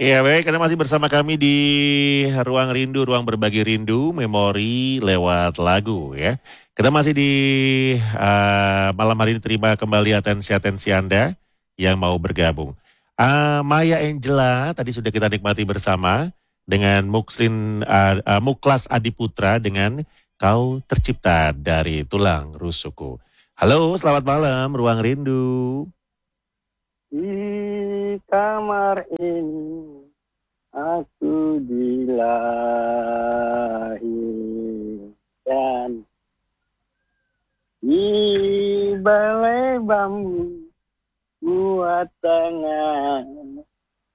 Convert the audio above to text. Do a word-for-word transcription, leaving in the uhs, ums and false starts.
Ya baik, Anda masih bersama kami di Ruang Rindu, Ruang Berbagi Rindu, Memori lewat lagu ya. Kita masih di eh, malam hari ini terima kembali atensi-atensi Anda yang mau bergabung. Ah, Maya Angela tadi sudah kita nikmati bersama dengan Mukslin ah, ah, Muklas Adiputra dengan Kau Tercipta dari Tulang Rusukku. Halo, selamat malam Ruang Rindu. Di kamar ini aku dilahirkan di balai bambu buat tangan